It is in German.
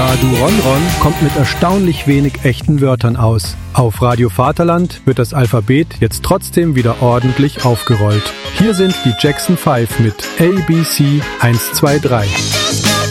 Radu Ronron kommt mit erstaunlich wenig echten Wörtern aus. Auf Radio Vaterland wird das Alphabet jetzt trotzdem wieder ordentlich aufgerollt. Hier sind die Jackson 5 mit ABC 1, 2, 3.